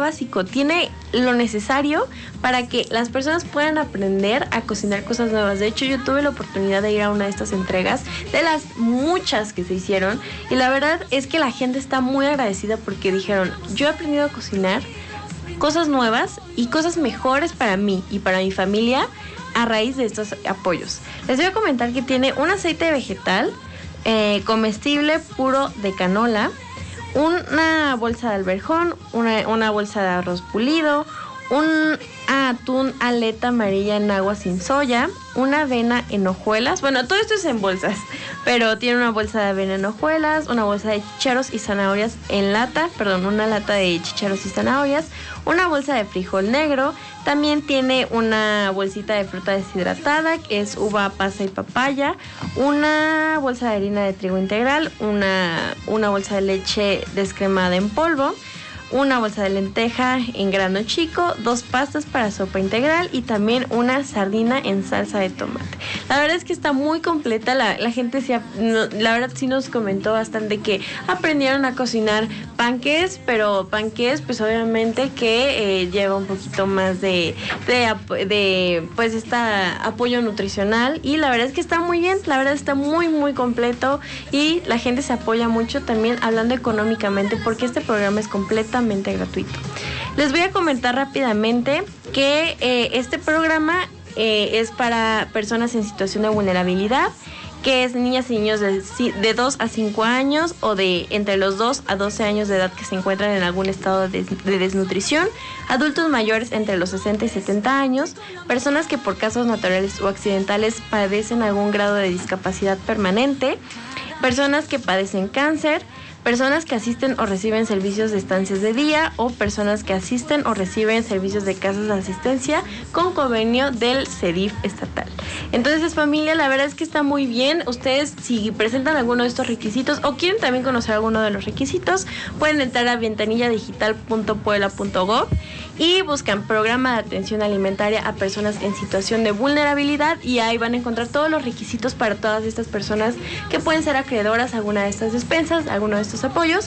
básico, tiene lo necesario para que las personas puedan aprender a cocinar cosas nuevas. De hecho, yo tuve la oportunidad de ir a una de estas entregas, de las muchas que se hicieron, y la verdad es que la gente está muy agradecida porque dijeron, yo he aprendido a cocinar cosas nuevas y cosas mejores para mí y para mi familia a raíz de estos apoyos. Les voy a comentar que tiene un aceite vegetal comestible puro de canola, una bolsa de alberjón, una bolsa de arroz pulido, un atún aleta amarilla en agua sin soya, una avena en hojuelas. Bueno, todo esto es en bolsas, pero tiene una bolsa de avena en hojuelas, una bolsa de chícharos y zanahorias en lata, una lata de chícharos y zanahorias, una bolsa de frijol negro, también tiene una bolsita de fruta deshidratada, que es uva, pasa y papaya, una bolsa de harina de trigo integral, una bolsa de leche descremada en polvo, una bolsa de lenteja en grano chico, 2 pastas para sopa integral y también una sardina en salsa de tomate. La verdad es que está muy completa, la gente la verdad sí nos comentó bastante que aprendieron a cocinar panqués, pero panqués pues obviamente que lleva un poquito más de pues apoyo nutricional, y la verdad es que está muy bien, la verdad está muy muy completo y la gente se apoya mucho también hablando económicamente porque este programa es completamente gratuito. Les voy a comentar rápidamente que este programa es para personas en situación de vulnerabilidad, que es niñas y niños de 2 a 5 años o de entre los 2 a 12 años de edad que se encuentran en algún estado de desnutrición, adultos mayores entre los 60 y 70 años, personas que por casos naturales o accidentales padecen algún grado de discapacidad permanente, personas que padecen cáncer, personas que asisten o reciben servicios de estancias de día o personas que asisten o reciben servicios de casas de asistencia con convenio del CEDIF estatal. Entonces, familia, la verdad es que está muy bien. Ustedes, si presentan alguno de estos requisitos o quieren también conocer alguno de los requisitos, pueden entrar a ventanilladigital.puebla.gov y buscan programa de atención alimentaria a personas en situación de vulnerabilidad, y ahí van a encontrar todos los requisitos para todas estas personas que pueden ser acreedoras a alguna de estas despensas, a alguno de estos apoyos.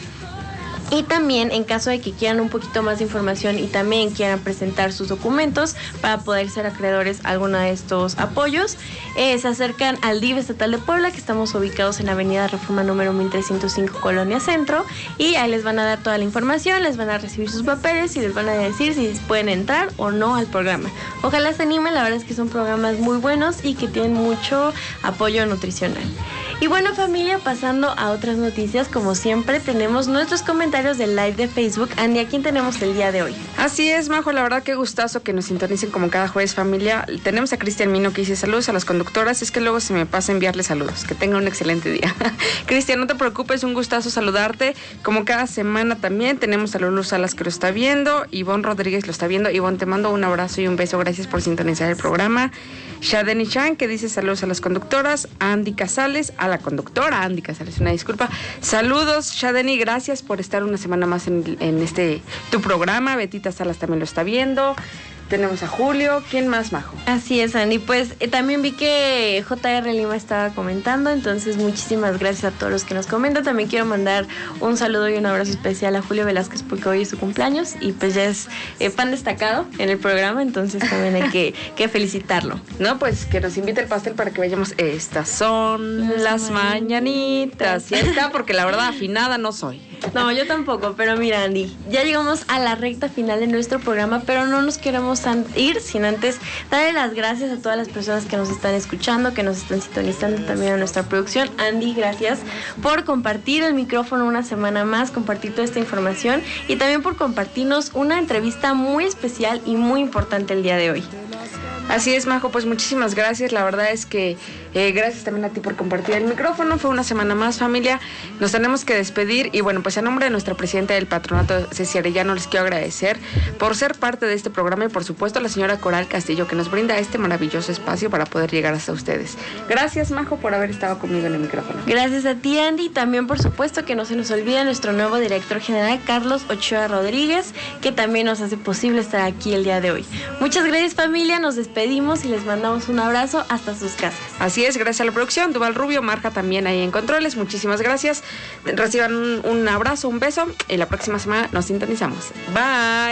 Y también, en caso de que quieran un poquito más de información y también quieran presentar sus documentos para poder ser acreedores a alguno de estos apoyos, se acercan al DIF estatal de Puebla, que estamos ubicados en la avenida Reforma número 1305, Colonia Centro, y ahí les van a dar toda la información, les van a recibir sus papeles y les van a decir si pueden entrar o no al programa. Ojalá se animen, la verdad es que son programas muy buenos y que tienen mucho apoyo nutricional. Y bueno, familia, pasando a otras noticias, como siempre tenemos nuestros comentarios del live de Facebook. Andy, ¿a quién tenemos el día de hoy? Así es, Majo, la verdad que gustazo que nos sintonicen como cada jueves, familia. Tenemos a Cristian Mino que dice saludos a las conductoras, es que luego se me pasa enviarles saludos, que tengan un excelente día. Cristian, no te preocupes, un gustazo saludarte, como cada semana también. Tenemos a Lulu Salas que lo está viendo, Ivonne Rodríguez lo está viendo. Ivonne, te mando un abrazo y un beso, gracias por sintonizar el programa. Shadeni Chan que dice saludos a las conductoras. Andy Casales, a la conductora Andy Casales, una disculpa. Saludos, Shadeni, gracias por estar una semana más en tu programa. Betita Salas también lo está viendo. Tenemos a Julio. ¿Quién más, Majo? Así es, Andy. Pues también vi que JR Lima estaba comentando, entonces muchísimas gracias a todos los que nos comentan. También quiero mandar un saludo y un abrazo especial a Julio Velázquez porque hoy es su cumpleaños y pues ya es pan destacado en el programa, entonces también hay que felicitarlo. No, pues que nos invite el pastel para que vayamos. Estas son las mañanitas. Sí está, porque la verdad afinada no soy. No, yo tampoco, pero mira, Andy, ya llegamos a la recta final de nuestro programa, pero no nos queremos ir sin antes darle las gracias a todas las personas que nos están escuchando, que nos están sintonizando también a nuestra producción. Andy, gracias por compartir el micrófono una semana más, compartir toda esta información y también por compartirnos una entrevista muy especial y muy importante el día de hoy. Así es, Majo, pues muchísimas gracias. La verdad es que gracias también a ti por compartir el micrófono. Fue una semana más, familia. Nos tenemos que despedir y bueno, pues a nombre de nuestra presidenta del patronato, Ceci Arellano, les quiero agradecer por ser parte de este programa y por supuesto a la señora Coral Castillo que nos brinda este maravilloso espacio para poder llegar hasta ustedes. Gracias, Majo, por haber estado conmigo en el micrófono. Gracias a ti, Andy. También, por supuesto, que no se nos olvide nuestro nuevo director general, Carlos Ochoa Rodríguez, que también nos hace posible estar aquí el día de hoy. Muchas gracias, familia. Nos despedimos y les mandamos un abrazo hasta sus casas. Así es, gracias a la producción, Duval Rubio, Marja también ahí en controles, muchísimas gracias. Reciban un abrazo, un beso y la próxima semana nos sintonizamos. Bye.